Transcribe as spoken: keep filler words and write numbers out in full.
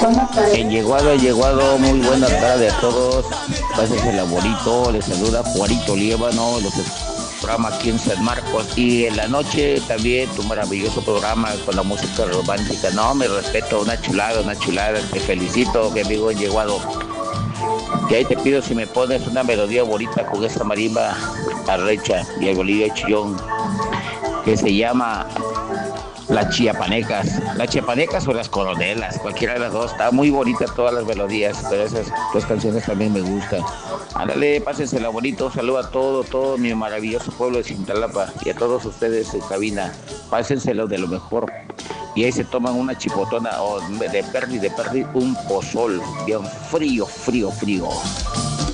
En Yeguado, Yeguado, muy buena tarde a todos. Pásensela bonito, les saluda Juanito Liébano, los programa aquí en San Marcos. Y en la noche también tu maravilloso programa con la música romántica. No, me respeto, una chulada, una chulada. Te felicito, mi amigo en Yeguado. Y ahí te pido si me pones una melodía bonita con esa marimba arrecha y el bolillo chillón que se llama Las Chiapanecas, las Chiapanecas o las Coronelas, cualquiera de las dos. Está muy bonita todas las melodías, pero esas dos canciones también me gustan. Ándale, pásensela bonito, saludo a todo, todo mi maravilloso pueblo de Cintalapa y a todos ustedes en cabina. Pásenselo de lo mejor. Y ahí se toman una chipotona o de perdi, de perdi, un pozol bien frío, frío, frío.